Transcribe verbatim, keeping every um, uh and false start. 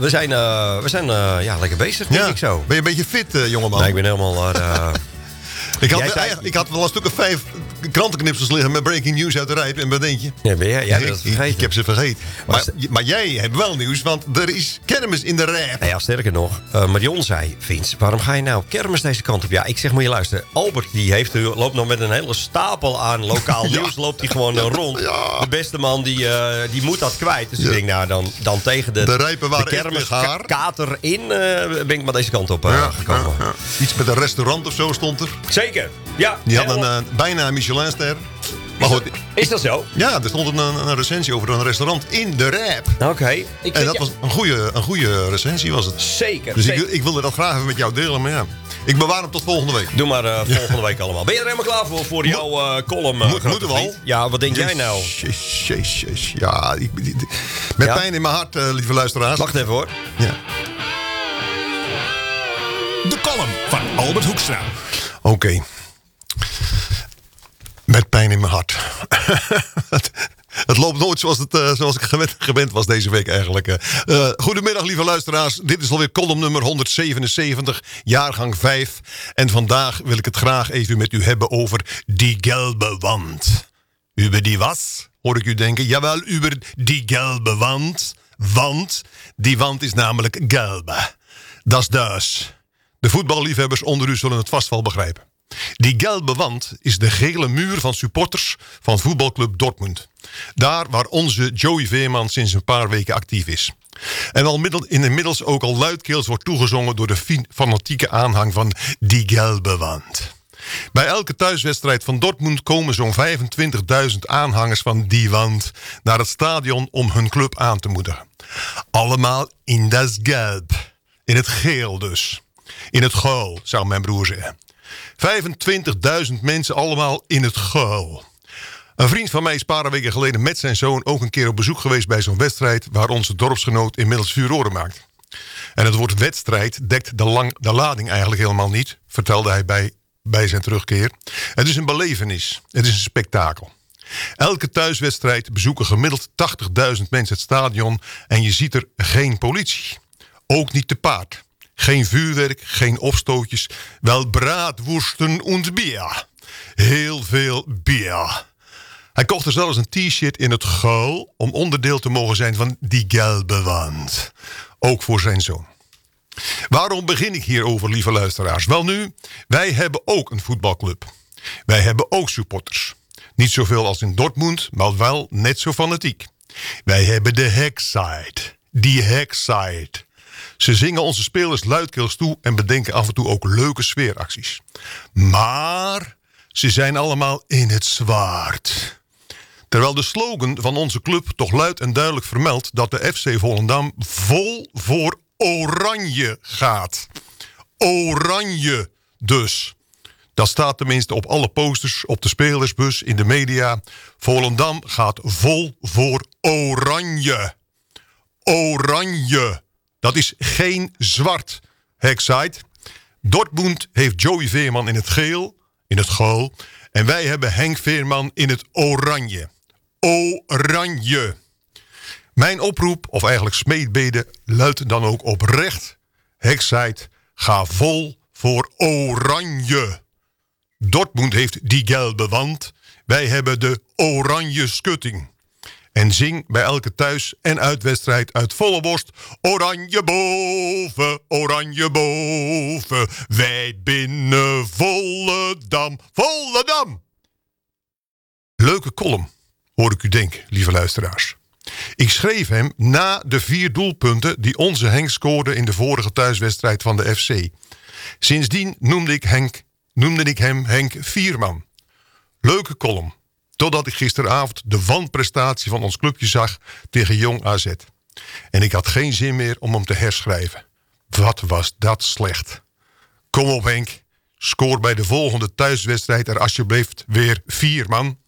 we zijn, uh, we zijn uh, ja, lekker bezig, denk ja. ik zo. Ben je een beetje fit, uh, jongeman? Nee, ik ben helemaal... Uh, ik, had, zei... ik had wel een stuk of vijf krantenknipsels liggen met breaking news uit de Rijp. En wat denk je? Ja, ben jij, jij bent dat vergeten. Ik, ik heb ze vergeten. Maar, maar, maar jij hebt wel nieuws, want er is kermis in de Rijp. Nou ja, sterker nog, uh, Marion zei... Vince, waarom ga je nou op kermis deze kant op? Ja, ik zeg, moet je luisteren. Albert die heeft, loopt nog met een hele stapel aan lokaal nieuws. Ja. Loopt hij gewoon uh, rond. Ja. De beste man, die, uh, die moet dat kwijt. Dus ja. ik denk, nou, dan, dan tegen de, de, Rijpen waren de kermis ka- kater in... Uh, ben ik maar deze kant op uh, ja, gekomen. Ja, ja. Iets met een restaurant of zo stond er. Zeker, ja. Die had een, uh, bijna een Michelinster. Maar goed, is dat zo? Ja, er stond een, een recensie over een restaurant in de Rijp. Oké. Okay. En dat ja. was een goede, een goede recensie was het. Zeker. Dus zeker. Ik, ik wilde dat graag even met jou delen, maar ja. Ik bewaar hem tot volgende week. Doe maar uh, volgende ja. week allemaal. Ben je er helemaal klaar voor, voor jouw uh, column? Uh, Moet, moeten we al? Ja, wat denk yes, jij nou? Yes, yes, yes. Ja, ik, met ja? pijn in mijn hart, uh, lieve luisteraars. Wacht even hoor. Ja. De column van Albert Hoekstra. Oké. Okay. Met pijn in mijn hart. het, het loopt nooit zoals, het, uh, zoals ik gewend, gewend was deze week eigenlijk. Uh, goedemiddag lieve luisteraars. Dit is alweer column nummer honderdzevenenzeventig, jaargang vijf. En vandaag wil ik het graag even met u hebben over die gelbe wand. Über die was, hoor ik u denken. Jawel, über die gelbe wand. Want die wand is namelijk gelbe. Dat is dus. De voetballiefhebbers onder u zullen het vast wel begrijpen. Die gelbe wand is de gele muur van supporters van voetbalclub Dortmund. Daar waar onze Joey Veerman sinds een paar weken actief is. En al middel, inmiddels ook al luidkeels wordt toegezongen door de fanatieke aanhang van die gelbe wand. Bij elke thuiswedstrijd van Dortmund komen zo'n vijfentwintigduizend aanhangers van die wand naar het stadion om hun club aan te moedigen. Allemaal in das Gelb. In het geel dus. In het geel, zou mijn broer zeggen. vijfentwintigduizend mensen allemaal in het geel. Een vriend van mij is een paar weken geleden met zijn zoon ook een keer op bezoek geweest bij zo'n wedstrijd waar onze dorpsgenoot inmiddels furoren maakt. En het woord wedstrijd dekt de, lang, de lading eigenlijk helemaal niet, vertelde hij bij, bij zijn terugkeer. Het is een belevenis, het is een spektakel. Elke thuiswedstrijd bezoeken gemiddeld tachtigduizend mensen het stadion en je ziet er geen politie. Ook niet te paard. Geen vuurwerk, geen opstootjes. Wel braadworsten en bier. Heel veel bier. Hij kocht er zelfs een t-shirt in het geel om onderdeel te mogen zijn van die gelbe wand. Ook voor zijn zoon. Waarom begin ik hierover, lieve luisteraars? Wel nu, wij hebben ook een voetbalclub. Wij hebben ook supporters. Niet zoveel als in Dortmund, maar wel net zo fanatiek. Wij hebben de Hackside. Die Hackside. Ze zingen onze spelers luidkeels toe en bedenken af en toe ook leuke sfeeracties. Maar ze zijn allemaal in het zwart. Terwijl de slogan van onze club toch luid en duidelijk vermeldt dat de F C Volendam vol voor oranje gaat. Oranje dus. Dat staat tenminste op alle posters, op de spelersbus, in de media. Volendam gaat vol voor oranje. Oranje. Dat is geen zwart. Hackside. Dortmund heeft Joey Veerman in het geel, in het geel. En wij hebben Henk Veerman in het oranje. Oranje. Mijn oproep, of eigenlijk smeedbede, luidt dan ook oprecht. Hackside, ga vol voor oranje. Dortmund heeft die gelbe wand. Wij hebben de oranje schutting. En zing bij elke thuis- en uitwedstrijd uit volle borst. Oranje boven, oranje boven. Wij binnen Volendam, Volendam. Leuke column, hoor ik u denken, lieve luisteraars. Ik schreef hem na de vier doelpunten die onze Henk scoorde in de vorige thuiswedstrijd van de F C. Sindsdien noemde ik, Henk, noemde ik hem Henk Vierman. Leuke column. Totdat ik gisteravond de wanprestatie van ons clubje zag tegen Jong A Z. En ik had geen zin meer om hem te herschrijven. Wat was dat slecht. Kom op Henk, scoor bij de volgende thuiswedstrijd er alsjeblieft weer vier man.